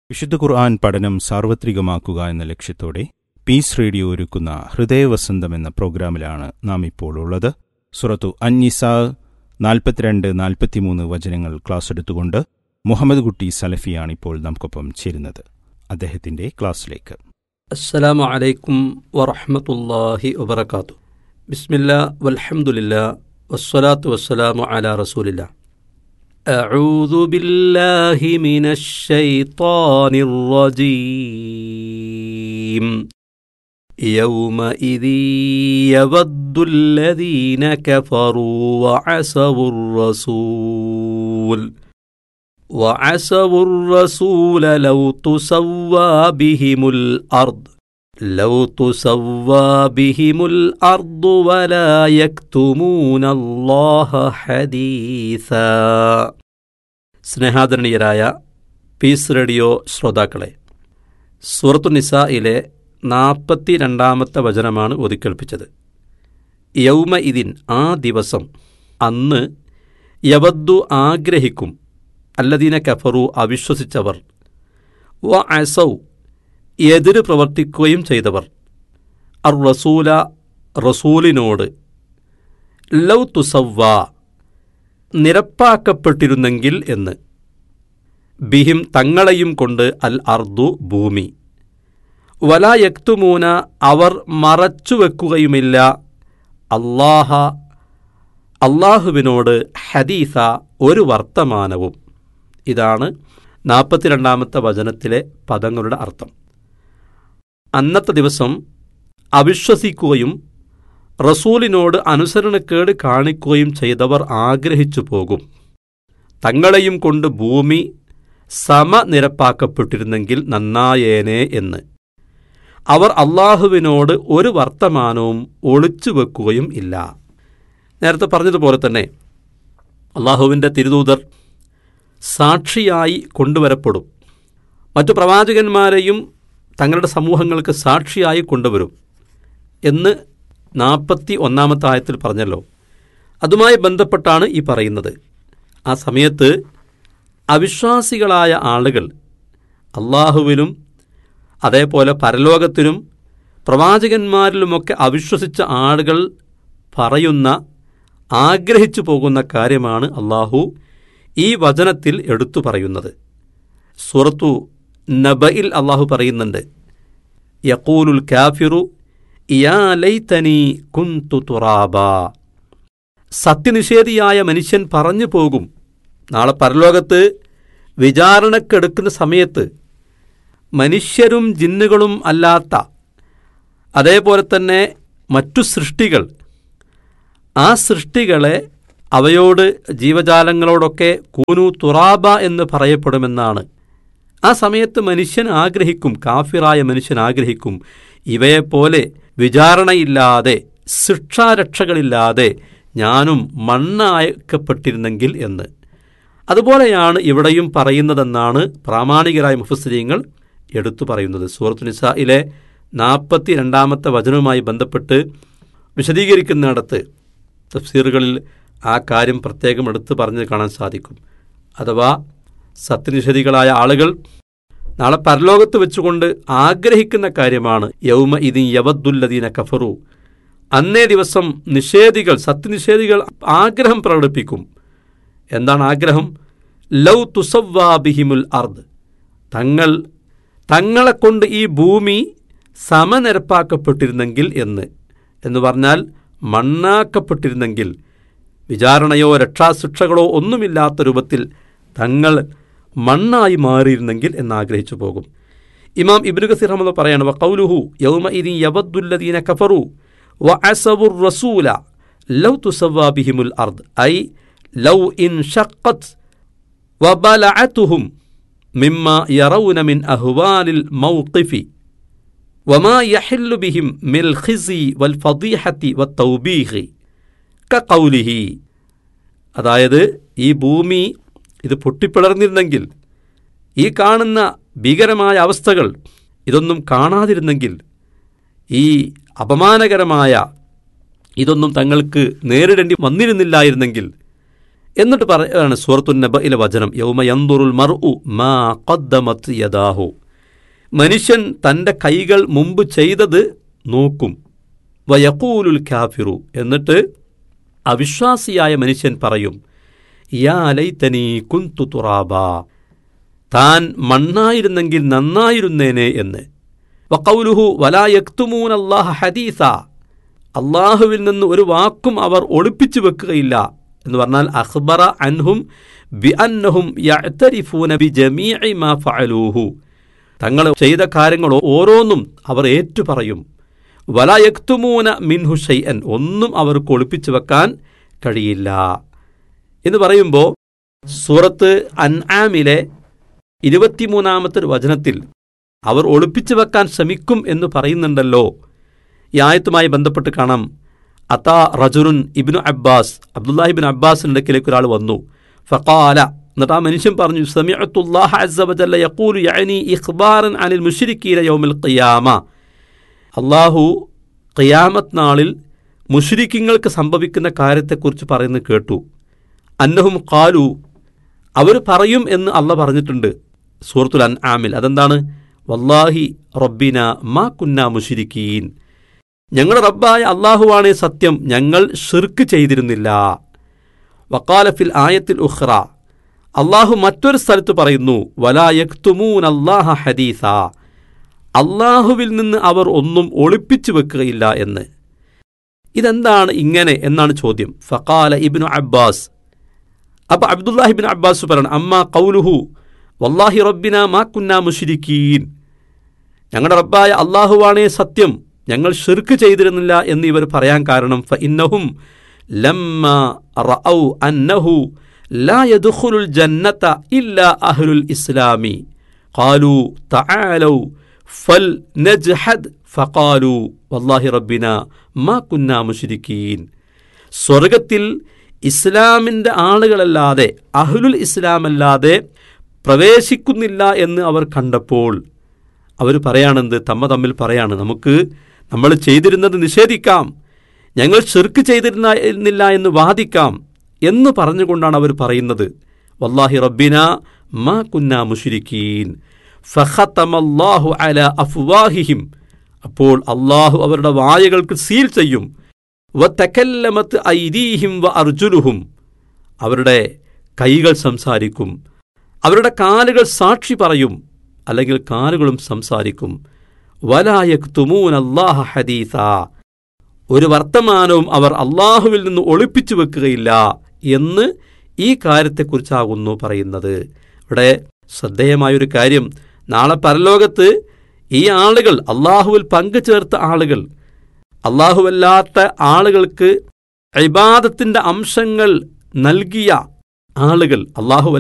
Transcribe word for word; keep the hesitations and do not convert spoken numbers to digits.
വിശുദ്ധ ഖുർആൻ പഠനം സാർവത്രികമാക്കുക എന്ന ലക്ഷ്യത്തോടെ പീസ് റേഡിയോ ഒരുക്കുന്ന ഹൃദയവസന്തം എന്ന പ്രോഗ്രാമിലാണ് നാം ഇപ്പോൾ ഉള്ളത്. സൂറത്തു അൻ-നിസാ നാൽപ്പത്തിരണ്ട് നാൽപ്പത്തിമൂന്ന് വചനങ്ങൾ ക്ലാസ് എടുത്തുകൊണ്ട് മുഹമ്മദ് കുട്ടി സലഫിയാണ് ഇപ്പോൾ നമുക്കൊപ്പം ചേരുന്നത്. അദ്ദേഹത്തിന്റെ ക്ലാസ്സിലേക്ക്. അസ്സലാമു അലൈക്കും വറഹ്മത്തുള്ളാഹി വബറകാതുഹു. ബിസ്മില്ലാ വൽഹംദുലില്ലാ വസ്സലാത്തു വസ്സലാമു അലാ റസൂലില്ലാ. അഊദു ബില്ലാഹി മിനശ് ശൈത്വാനിർ റജീം. യൗമഇദി യവദ്ദുല്ലദീന കഫറൂ വഅസവുർ റസൂൽ وعسوا الرسول لو تسوى بهم الأرض لو تسوى بهم الأرض ولا يكتمون الله حديثا. സ്നേഹാദരണീയരായ പീസ് റേഡിയോ ശ്രോതാക്കളെ, സൂറത്തു നിസായിലെ നാൽപ്പത്തി രണ്ടാമത്തെ വചനമാണ് ഓതിക്കേൾപ്പിച്ചത്. യൗമ ഇതിൻ, ആ ദിവസം, അന്ന്, യവദ്ദു ആഗ്രഹിക്കും, അല്ലദീന കഫറു അവിശ്വസിച്ചവർ, വ അസൗ എതിര് പ്രവർത്തിക്കുകയും ചെയ്തവർ, അർ റസൂല റസൂലിനോട്, ലൗ തുസവ്വ നിരപ്പാക്കപ്പെട്ടിരുന്നെങ്കിൽ എന്ന്, ബിഹിം തങ്ങളെയും കൊണ്ട്, അൽ അർദു ഭൂമി, വലാ യക്തുമൂന അവർ മറച്ചുവെക്കുകയുമില്ല, അല്ലാഹ അള്ളാഹുവിനോട്, ഹദീസ ഒരു വർത്തമാനവും. ഇതാണ് നാൽപ്പത്തിരണ്ടാമത്തെ വചനത്തിലെ പദങ്ങളുടെ അർത്ഥം. അന്നത്തെ ദിവസം അവിശ്വസിക്കുകയും റസൂലിനോട് അനുസരണക്കേട് കാണിക്കുകയും ചെയ്തവർ ആഗ്രഹിച്ചു പോകും, തങ്ങളെയും കൊണ്ട് ഭൂമി സമനിരപ്പാക്കപ്പെട്ടിരുന്നെങ്കിൽ നന്നായേനെ എന്ന്. അവർ അള്ളാഹുവിനോട് ഒരു വർത്തമാനവും ഒളിച്ചു വെക്കുകയും ഇല്ല. നേരത്തെ പറഞ്ഞതുപോലെ തന്നെ അള്ളാഹുവിൻ്റെ തിരുദൂതർ സാക്ഷിയായി കൊണ്ടുവരപ്പെടും. മറ്റു പ്രവാചകന്മാരെയും തങ്ങളുടെ സമൂഹങ്ങൾക്ക് സാക്ഷിയായി കൊണ്ടുവരും എന്ന് നാൽപ്പത്തി ഒന്നാമത്തെ ആയത്തിൽ പറഞ്ഞല്ലോ. അതുമായി ബന്ധപ്പെട്ടാണ് ഈ പറയുന്നത്. ആ സമയത്ത് അവിശ്വാസികളായ ആളുകൾ അള്ളാഹുവിലും അതേപോലെ പരലോകത്തിലും പ്രവാചകന്മാരിലുമൊക്കെ അവിശ്വസിച്ച ആളുകൾ പറയുന്ന, ആഗ്രഹിച്ചു പോകുന്ന കാര്യമാണ് അള്ളാഹു ഈ വചനത്തിൽ എടുത്തു പറയുന്നത്. സൂറത്തു നബയിൽ അള്ളാഹു പറയുന്നുണ്ട്, യഖൂലുൽ കാഫിറു യാ ലൈതനി കുന്തു തുറാബാ. സത്യനിഷേധിയായ മനുഷ്യൻ പറഞ്ഞു പോകും, നാളെ പരലോകത്ത് വിചാരണക്കെടുക്കുന്ന സമയത്ത് മനുഷ്യരും ജിന്നുകളും അല്ലാത്ത അതേപോലെ തന്നെ മറ്റു സൃഷ്ടികൾ, ആ സൃഷ്ടികളെ അവയോട്, ജീവജാലങ്ങളോടൊക്കെ കൂനു തുറാബ എന്ന് പറയപ്പെടുമെന്നാണ്. ആ സമയത്ത് മനുഷ്യൻ ആഗ്രഹിക്കും, കാഫിറായ മനുഷ്യൻ ആഗ്രഹിക്കും, ഇവയെപ്പോലെ വിചാരണയില്ലാതെ ശിക്ഷാരക്ഷകളില്ലാതെ ഞാനും മണ്ണാക്കപ്പെട്ടിരുന്നെങ്കിൽ എന്ന്. അതുപോലെയാണ് ഇവിടെയും പറയുന്നതെന്നാണ് പ്രാമാണികരായ മുഫസ്സിരീങ്ങൾ എടുത്തു പറയുന്നത്. സൂറത്തു നിസായിലെ നാൽപ്പത്തി രണ്ടാമത്തെ വചനവുമായി ബന്ധപ്പെട്ട് വിശദീകരിക്കുന്നിടത്ത് തഫ്സീറുകളിൽ ആ കാര്യം പ്രത്യേകം എടുത്തു പറഞ്ഞ് കാണാൻ സാധിക്കും. അഥവാ സത്യനിഷേധികളായ ആളുകൾ നാളെ പരലോകത്ത് വെച്ചുകൊണ്ട് ആഗ്രഹിക്കുന്ന കാര്യമാണ് യൗമ ഇദിൻ യവദ്ദുല്ലദീന കഫറു. അന്നേ ദിവസം നിഷേധികൾ, സത്യനിഷേധികൾ ആഗ്രഹം പ്രകടിപ്പിക്കും. എന്താണ് ആഗ്രഹം? ലൗ തുസവ്വാ ബിഹിമുൽ അർദ്, തങ്ങൾ തങ്ങളെ കൊണ്ട് ഈ ഭൂമി സമനിരപ്പാക്കപ്പെട്ടിരുന്നെങ്കിൽ എന്ന് എന്ന് പറഞ്ഞാൽ മണ്ണാക്കപ്പെട്ടിരുന്നെങ്കിൽ, വിചാരണയോ രക്ഷാശിക്ഷകളോ ഒന്നുമില്ലാത്ത രൂപത്തിൽ തങ്ങൾ മണ്ണായി മാറിയിരുന്നെങ്കിൽ എന്നാഗ്രഹിച്ചു പോകും. ഇമാം ഇബ്നു കസീർ റഹ്മത്തുള്ളാഹി പറയാണ്, വഖൗലുഹു യൗമഇദിൻ യവദ്ദുല്ലദീന കഫറു വഅസവുർ റസൂല ലൗ തുസവ്വാ ബിഹിമുൽ അർദ് ഐ ലൗ ഇൻഷഖത് വബലഅതുഹും മിമ്മാ യറൗന മിൻ അഹ്വാലിൽ മൗഖിഫി വമാ യഹില്ലു ബിഹിം മിൽ ഖിസി വൽ ഫദീഹത്തി വത്തൗബീഹി കഖൗലിഹി. അതായത് ഈ ഭൂമി ഇത് പൊട്ടിപ്പിളർന്നിരുന്നെങ്കിൽ, ഈ കാണുന്ന ഭീകരമായ അവസ്ഥകൾ ഇതൊന്നും കാണാതിരുന്നെങ്കിൽ, ഈ അപമാനകരമായ ഇതൊന്നും തങ്ങൾക്ക് നേരിടേണ്ടി വന്നിരുന്നില്ലായിരുന്നെങ്കിൽ എന്നിട്ട് പറയാണ് സൂറത്തുൻ നബയിലെ വചനം, യൗമ യൻദുറുൽ മർഉ മാ ഖദ്ദമത് യദാഹു. മനുഷ്യൻ തൻ്റെ കൈകൾ മുമ്പ് ചെയ്തത് നോക്കും. വയഖൂലുൽ കാഫിറു, എന്നിട്ട് അവിശ്വാസിയായ മനുഷ്യൻ പറയും, യാ ലൈതനീ കുന്തു തുറാബാ, താൻ മണ്ണായിരുന്നെങ്കിൽ നന്നായിരുന്നേനെ എന്ന്. വഖൗലുഹു വലാ യക്തുമൂനല്ലാഹ ഹദീസ, അള്ളാഹുവിൽ നിന്ന് ഒരു വാക്കും അവർ ഒളിപ്പിച്ചു വെക്കുകയില്ല എന്ന് പറഞ്ഞാൽ അഖ്ബറ അൻഹും ബി അന്നഹും യഅ്തരിഫൂന ബി ജമീഇ മാ ഫഅലൂഹു, തങ്ങൾ ചെയ്ത കാര്യങ്ങൾ ഓരോന്നും അവർ ഏറ്റുപറയും. വലാ യക്തുമൂന മിൻഹു ഷൈഅൻ, ഒന്നും അവർക്ക് ഒളിപ്പിച്ചു വെക്കാൻ കഴിയില്ല എന്ന് പറയുമ്പോൾ സൂറത്ത് അൻആമിലെ ഇരുപത്തിമൂന്നാമത്തെ ഒരു വചനത്തിൽ അവർ ഒളിപ്പിച്ചു വെക്കാൻ ശ്രമിക്കും എന്ന് പറയുന്നുണ്ടല്ലോ. ഈ ആയത്തുമായി ബന്ധപ്പെട്ട് കാണാം, അതാ റജുലുൻ ഇബ്നു അബ്ബാസ്, അബ്ദുല്ലാഹി ഇബ്നു അബ്ബാസിന്റെ അടുക്കലേക്ക് ഒരാൾ വന്നു. ഫഖാല, എന്നിട്ട് ആ മനുഷ്യൻ പറഞ്ഞു, സമിഅത്തുല്ലാഹ അസ്സ വജല്ല യഖൂലു യഅനി ഇഖ്ബാറൻ അനിൽ മുശ്രിക്കീന യൗമിൽ ഖിയാമ, അല്ലാഹു ഖിയാമത്ത് നാളിൽ മുശ്രിക്കീങ്ങൾക്ക് സംഭവിക്കുന്ന കാര്യത്തെക്കുറിച്ച് പറയുന്നത് കേട്ടു. അന്നഹും ഖാലു, അവർ പറയും എന്ന് അല്ലാഹ് പറഞ്ഞിട്ടുണ്ട് സൂറത്തുൽ അൻആമിൽ. അതെന്താണ്? വല്ലാഹി റബ്ബിന മാ കുന്നാ മുശ്രിക്കീൻ, ഞങ്ങളുടെ റബ്ബായ അല്ലാഹുവാണേ സത്യം, ഞങ്ങൾ ശിർക്ക് ചെയ്തിരുന്നില്ല. വഖാല ഫിൽ ആയത്തിൽ ഉഖ്റ, അല്ലാഹു മറ്റൊരു സ്ഥലത്ത് പറയുന്നു, വലാ യക്തുമൂനല്ലാഹ ഹദീസ, അല്ലാഹുവിൽ നിന്ന് അവർ ഒന്നും ഒളിപ്പിച്ചു വെക്കുകയില്ല എന്ന്. ഇതെന്താണ് ഇങ്ങനെ എന്നാണ് ചോദ്യം. ഫഖാല ഇബ്നു അബ്ബാസ്, അപ്പോൾ അബ്ദുല്ലാഹി ഇബ്നു അബ്ബാസ് പറയണം, അമ്മാ ഖൗലുഹു വല്ലാഹി റബ്ബിന മാ കുന്നാ മുശ്രിക്കീൻ, ഞങ്ങളുടെ റബ്ബായ അല്ലാഹുവാണേ സത്യം, ഞങ്ങൾ ശിർക്ക് ചെയ്തിരുന്നില്ല എന്ന് ഇവർ പറയാൻ കാരണം, ഫഇന്നഹും ലമ്മാ റഅൗ അന്നഹു ലാ യദ്ഖുലുൽ ജന്നത ഇല്ലാ അഹ്ലുൽ ഇസ്ലാമി ഖാലൂ തആലൗ ഫൽ നജ്ഹദ് ഫഖാലൂ വല്ലാഹി റബ്ബിന മാ കുന്നാ മുശ്രിക്കീൻ. സ്വർഗത്തിൽ ഇസ്ലാമിൻ്റെ ആളുകളല്ലാതെ, അഹ്ലുൽ ഇസ്ലാമല്ലാതെ പ്രവേശിക്കുന്നില്ല എന്ന് അവർ കണ്ടപ്പോൾ അവർ പറയാണെന്ത്, തമ്മ തമ്മിൽ പറയാണ്, നമുക്ക് നമ്മൾ ചെയ്തിരുന്നത് നിഷേധിക്കാം, ഞങ്ങൾ ശിർക്ക് ചെയ്തിരുന്നില്ല എന്ന് വാദിക്കാം എന്ന് പറഞ്ഞുകൊണ്ടാണ് അവർ പറയുന്നത്, വല്ലാഹി റബ്ബിന മാ കുന്നാ മുശ്രിക്കീൻ ഫഖതമല്ലാഹു അലാ അഫ്വാഹിഹിം, അപ്പോൾ അള്ളാഹു അവരുടെ വായകൾക്ക് സീൽ ചെയ്യും. വതകല്ലമത് ഐദീഹിം വ അർജുലുഹും, അവരുടെ കൈകൾ സംസാരിക്കും, അവരുടെ കാലുകൾ സാക്ഷി പറയും, അല്ലെങ്കിൽ കാലുകളും സംസാരിക്കും. വലാ യക്തുമൂനല്ലാഹ ഹദീസ, ഒരു വർത്തമാനവും അവർ അള്ളാഹുവിൽ നിന്ന് ഒളിപ്പിച്ചു വെക്കുകയില്ല എന്ന് ഈ കാര്യത്തെക്കുറിച്ചാകുന്നു പറയുന്നത്. ഇവിടെ ശ്രദ്ധേയമായൊരു കാര്യം, നാളെ പരലോകത്ത് ഈ ആളുകൾ, അള്ളാഹുവിൽ പങ്കുചേർത്ത ആളുകൾ, അള്ളാഹുവല്ലാത്ത ആളുകൾക്ക് ഇബാദത്തിന്റെ അംശങ്ങൾ നൽകിയ ആളുകൾ, അള്ളാഹു